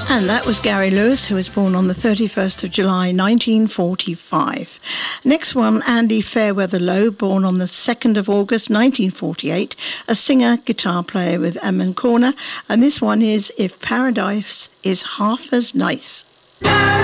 And that was Gary Lewis, who was born on the 31st of July 1945. Next one, Andy Fairweather Lowe, born on the 2nd of August 1948, a singer, guitar player with Amen Corner. And this one is If Paradise is Half as Nice.